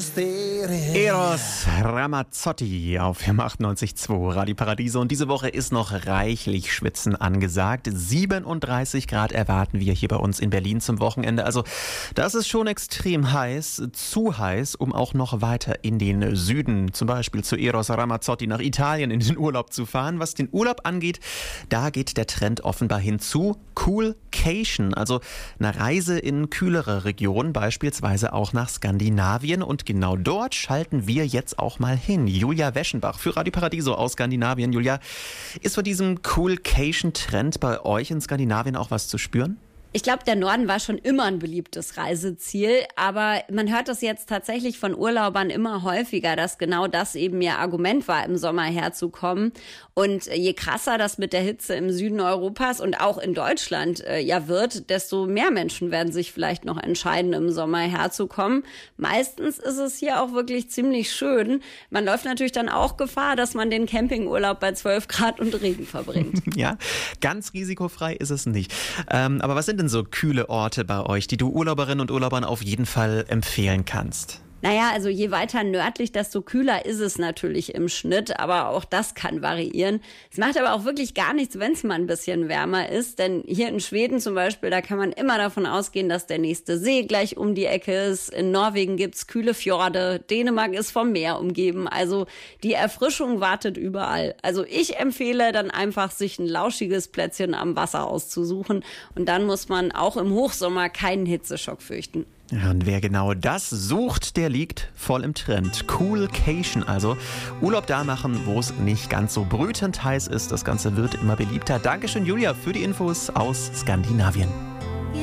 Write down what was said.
Eros Ramazzotti auf FM 98.2 Radio Paradiso. Und diese Woche ist noch reichlich Schwitzen angesagt. 37 Grad erwarten wir hier bei uns in Berlin zum Wochenende. Also das ist schon extrem heiß, zu heiß, um auch noch weiter in den Süden, zum Beispiel zu Eros Ramazzotti nach Italien in den Urlaub zu fahren. Was den Urlaub angeht, da geht der Trend offenbar hin zu Coolcation, also eine Reise in kühlere Regionen, beispielsweise auch nach Skandinavien. Und genau dort schalten wir jetzt auch mal hin. Julia Weschenbach für Radio Paradiso aus Skandinavien. Julia, ist von diesem Coolcation-Trend bei euch in Skandinavien auch was zu spüren? Ich glaube, der Norden war schon immer ein beliebtes Reiseziel, aber man hört das jetzt tatsächlich von Urlaubern immer häufiger, dass genau das eben ihr Argument war, im Sommer herzukommen. Und je krasser das mit der Hitze im Süden Europas und auch in Deutschland wird, desto mehr Menschen werden sich vielleicht noch entscheiden, im Sommer herzukommen. Meistens ist es hier auch wirklich ziemlich schön. Man läuft natürlich dann auch Gefahr, dass man den Campingurlaub bei 12 Grad und Regen verbringt. Ja, ganz risikofrei ist es nicht. Aber was sind denn so kühle Orte bei euch, die du Urlauberinnen und Urlaubern auf jeden Fall empfehlen kannst? Naja, also je weiter nördlich, desto kühler ist es natürlich im Schnitt, aber auch das kann variieren. Es macht aber auch wirklich gar nichts, wenn es mal ein bisschen wärmer ist, denn hier in Schweden zum Beispiel, da kann man immer davon ausgehen, dass der nächste See gleich um die Ecke ist. In Norwegen gibt's kühle Fjorde, Dänemark ist vom Meer umgeben, also die Erfrischung wartet überall. Also ich empfehle dann einfach, sich ein lauschiges Plätzchen am Wasser auszusuchen und dann muss man auch im Hochsommer keinen Hitzeschock fürchten. Ja, und wer genau das sucht, der liegt voll im Trend. Coolcation, also Urlaub da machen, wo es nicht ganz so brütend heiß ist. Das Ganze wird immer beliebter. Dankeschön, Julia, für die Infos aus Skandinavien.